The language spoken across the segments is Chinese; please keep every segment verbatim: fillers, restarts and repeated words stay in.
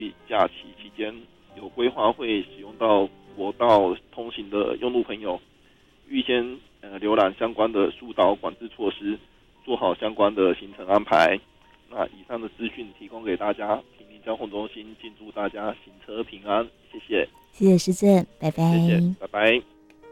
假期期间有规划会使用到国道通行的用路朋友，预先呃浏览相关的疏导管制措施，做好相关的行程安排。那以上的资讯提供给大家，平林交通中心，敬祝大家行车平安，谢谢。 谢谢施政，拜拜。 谢谢，拜拜。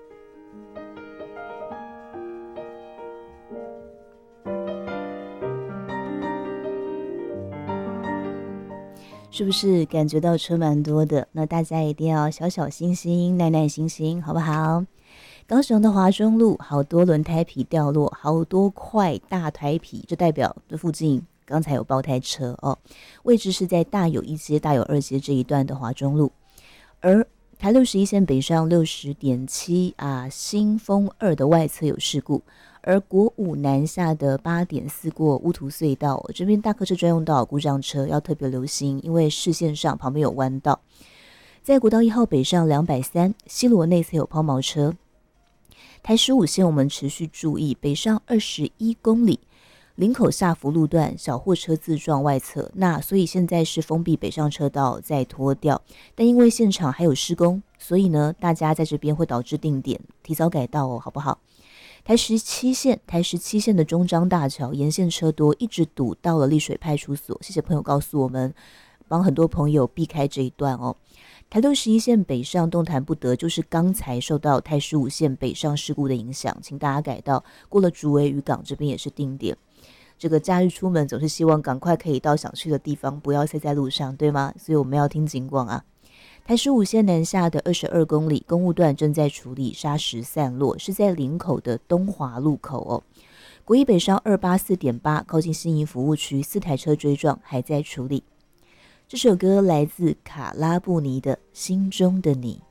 是不是感觉到车蛮多的？那大家一定要小小心心、耐耐心心，好不好？高雄的华中路好多轮胎皮掉落，好多块大胎皮，这代表这附近刚才有爆胎车哦。位置是在大有一街、大有二街这一段的华中路，而台六十一线北上六十点七啊，新丰二的外侧有事故。而国五南下的八点四过乌图隧道，这边大客车专用道故障车要特别留心，因为视线上旁边有弯道。在国道一号北上两百三西螺内侧有抛锚车。台十五线我们持续注意，北上二十一公里林口下福路段小货车自撞外侧，那所以现在是封闭北上车道再拖掉，但因为现场还有施工，所以呢大家在这边会导致定点提早改道哦，好不好？台十七线，台十七线的中彰大桥沿线车多，一直堵到了丽水派出所。谢谢朋友告诉我们，帮很多朋友避开这一段哦。台六十一线北上动弹不得，就是刚才受到台十五线北上事故的影响，请大家改道，过了竹围渔港这边也是定点。这个假日出门总是希望赶快可以到想去的地方，不要塞在路上，对吗？所以我们要听警广啊。台十五线南下的二十二公里公务段正在处理砂石散落，是在林口的东华路口哦。国一北上二八四点八靠近新营服务区，四台车追撞还在处理。这首歌来自卡拉布尼的《心中的你》。